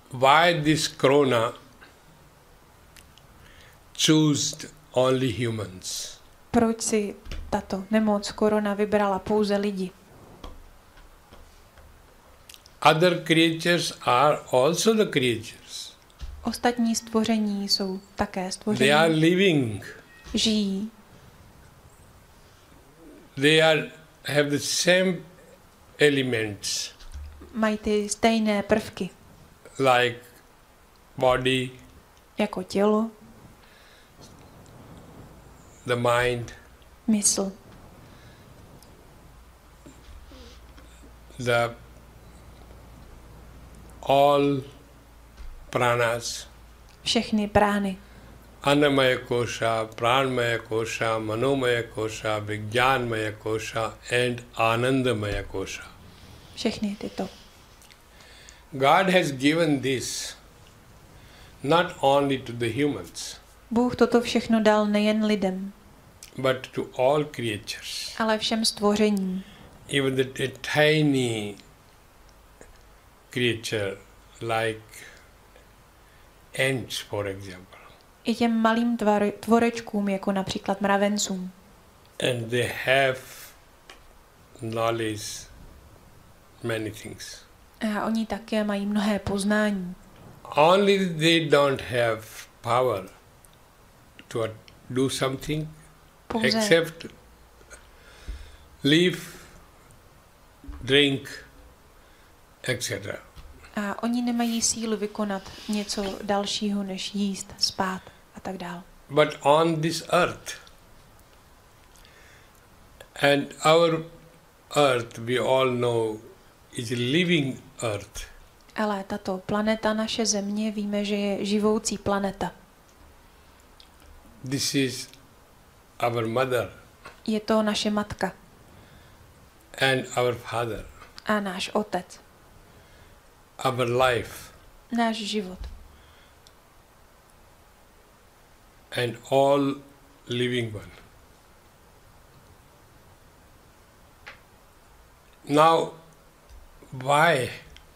why this corona chose only humans. Proč si tato nemoc korona vybrala pouze lidi? Other creatures are also the creatures. Ostatní stvoření jsou také stvoření. They are living. Žijí. They have the same elements. Mají ty stejné prvky. Like body, Jako tělo, the mind, mysl, the all pranas, všechny prány. Annamaya kosha, Pranmaya kosha, Manomaya kosha, Vijnanmaya kosha and Anandamaya kosha. Všechny tyto. God has given this not only to the humans, Bůh toto všechno dal nejen lidem, but to all creatures. ale všem stvořením. Even the tiny creature like ants, for example. I těm malým tvorečkům, jako například mravencům. And they have knowledge, many things. A oni také mají mnohé poznání. Only they don't have power to do something Pouze, except live, drink, etc. a oni nemají sílu vykonat něco dalšího, než jíst, spát a tak dále. But on this earth, and our earth, we all know, is a living earth. Ale tato planeta, naše země, víme, že je živoucí planeta. This is our mother Je to naše matka and our father, a náš otec, our life, náš život and all living one. Now, why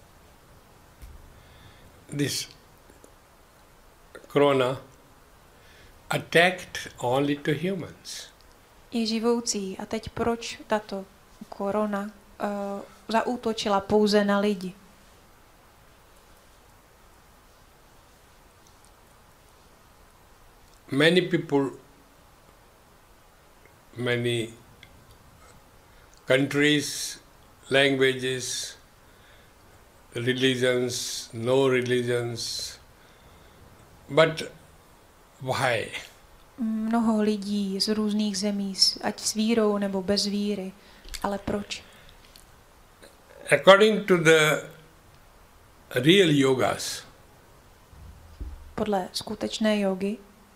this corona attacked only to humans? je živoucí. A teď proč tato korona zaútočila pouze na lidi? Many people, many countries, languages, religions, no religions, but why? Mnoho lidí z různých zemí, ať s vírou nebo bez víry. Ale proč? According to the real yogas, Podle skutečné jogy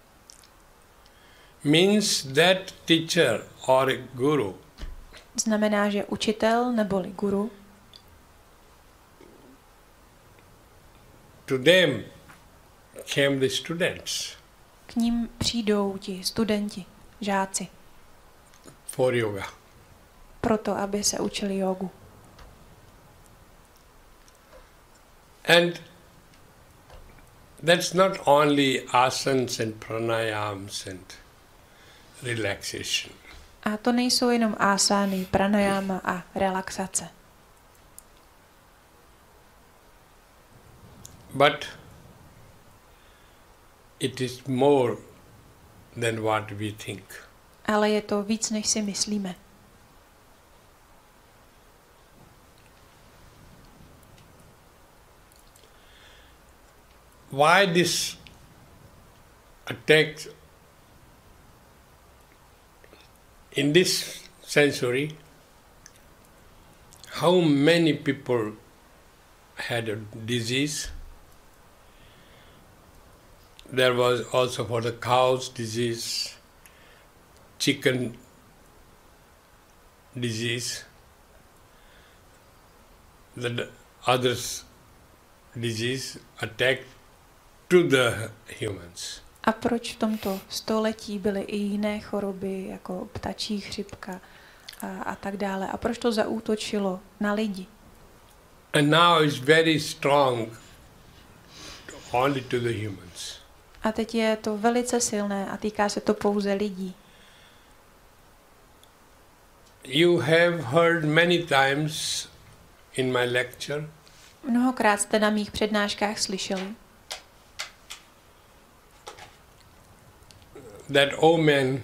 means that teacher or a guru znamená, že učitel neboli guru to them came the students k ním přijdou ti studenti, žáci, for yoga. proto, aby se učili jogu. And that's not only asanas and pranayams and relaxation. A to nejsou jenom asány, pranayama a relaxace. But it is more than what we think. Ale je to víc, než si myslíme. Why this attack in this century? How many people had a disease? There was also for the cows disease, chicken disease, the others disease attacked to the humans. A proč v tomto století byly i jiné choroby, jako ptačí chřipka a tak dále? A proč to zaútočilo na lidi? And now it's very strong only to the humans. A teď je to velice silné a týká se to pouze lidí. You have heard many times in my lecture Mnohokrát jste na mých přednáškách slyšeli, that oh man,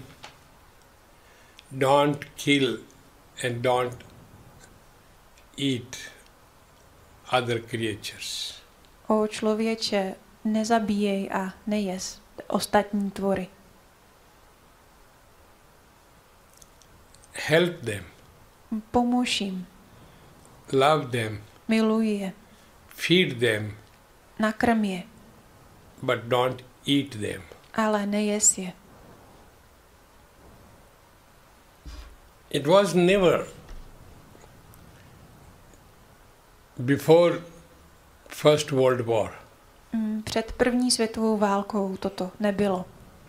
don't kill and don't eat other creatures. o člověče, nezabíjej a nejez ostatní tvory. Help them, Pomůž jim, love them, miluj je, feed them, nakrm je, but don't eat them. ale nejez je. It was never before First World War. Před první světovou válkou toto nebylo.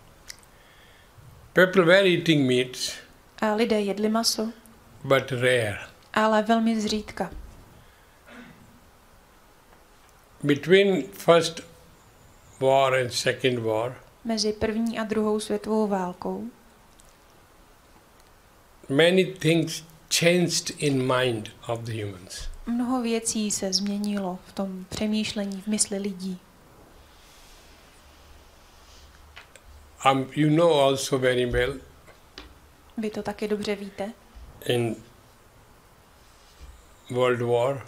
People were eating meats, A lidé jedli maso, but rare. ale velmi zřídka. Between First War and Second War, Mezi první a druhou světovou válkou many things changed in mind of the humans. mnoho věcí se změnilo v tom přemýšlení, v mysli lidí. You know also very well Vy to taky dobře víte. in World War,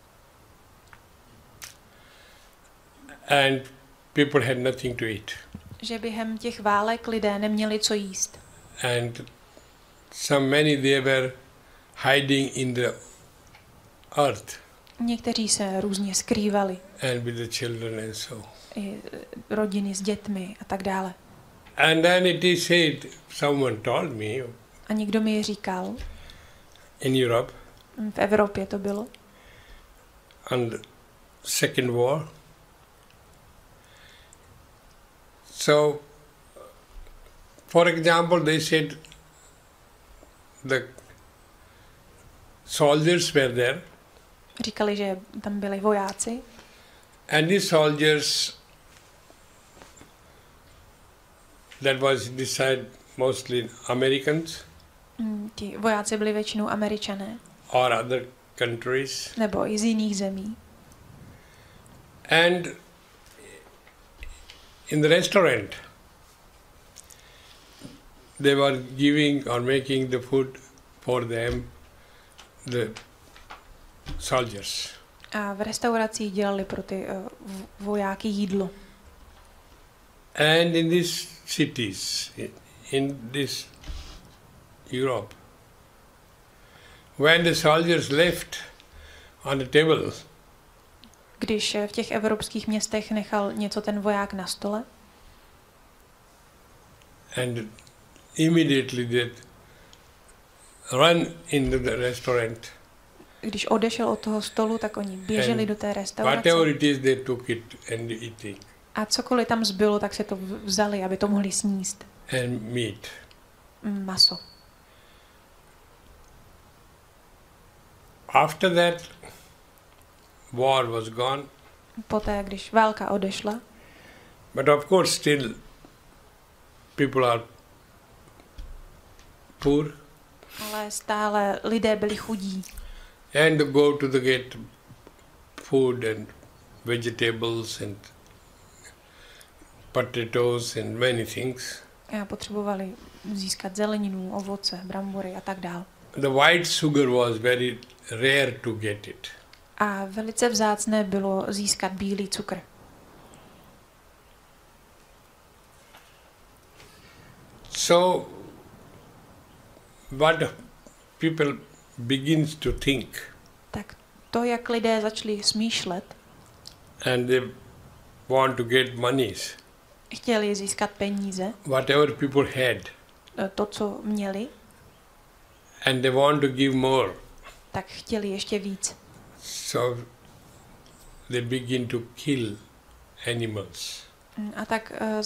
and people had nothing to eat, Že během těch válek lidé neměli co jíst. and many they were hiding in the earth Někteří se různě skrývali, and with the children and so. i rodiny s dětmi a tak dále. And then it is said, someone told me A někdo mi říkal, in Europe, v Evropě to bylo, on the Second War. So, for example, they said the soldiers were there, říkali, že tam byli vojáci and these soldiers, that was decided mostly Americans Ti vojáci byli většinou Američané or other countries, nebo i z jiných zemí. and in the restaurant they were giving or making the food for them, the soldiers. A v restauracích dělali pro ty vojáky jídlo. And in these cities, in this Europe, when the soldiers left on the table, Když v těch evropských městech nechal něco ten voják na stole, and immediately they run into the restaurant, když odešel od toho stolu, tak oni běželi And do té restaurace whatever it is, they took it and eating, a cokoliv tam zbylo, tak se to vzali, aby to mohli sníst. and meat. Maso. After that, war was gone, Poté, když válka odešla, but of course still people are poor, ale stále lidé byli chudí and to go to the get food and vegetables and potatoes and many things. a potřebovali získat zeleninu, ovoce, brambory a tak dál. The white sugar was very rare to get it. A velice vzácné bylo získat bílý cukr. So what people begins to think, Tak to, jak lidé začali smýšlet, and they want to get monies, chtěli získat peníze, whatever people had, to, co měli, and they want to give more. tak chtěli ještě víc. So they begin to kill animals. A tak